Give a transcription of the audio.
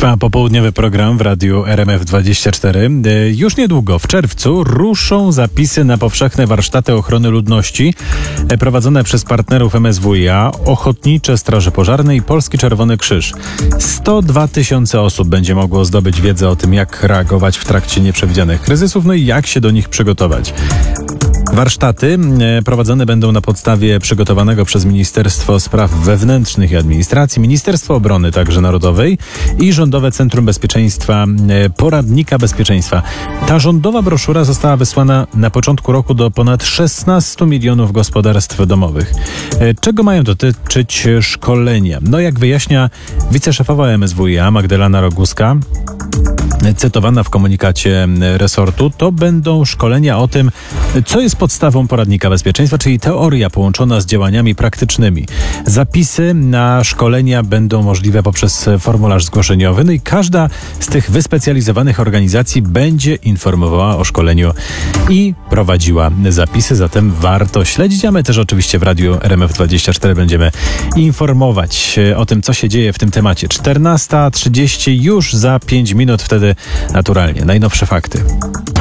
Trwa popołudniowy program w radiu RMF24. Już niedługo, w czerwcu, ruszą zapisy na powszechne warsztaty ochrony ludności prowadzone przez partnerów MSWiA, Ochotnicze Straże Pożarne i Polski Czerwony Krzyż. 102 000 osób będzie mogło zdobyć wiedzę o tym, jak reagować w trakcie nieprzewidzianych kryzysów, no i jak się do nich przygotować. Warsztaty prowadzone będą na podstawie przygotowanego przez Ministerstwo Spraw Wewnętrznych i Administracji, Ministerstwo Obrony także Narodowej i Rządowe Centrum Bezpieczeństwa, Poradnika Bezpieczeństwa. Ta rządowa broszura została wysłana na początku roku do ponad 16 milionów gospodarstw domowych. Czego mają dotyczyć szkolenia? No jak wyjaśnia wiceszefowa MSWiA Magdalena Roguska, cytowana w komunikacie resortu, to będą szkolenia o tym, co jest podstawą poradnika bezpieczeństwa, czyli teoria połączona z działaniami praktycznymi. Zapisy na szkolenia będą możliwe poprzez formularz zgłoszeniowy, no i każda z tych wyspecjalizowanych organizacji będzie informowała o szkoleniu i prowadziła zapisy, zatem warto śledzić, a my też oczywiście w radiu RMF24 będziemy informować o tym, co się dzieje w tym temacie. 14:30 już za 5 minut, wtedy naturalnie najnowsze fakty.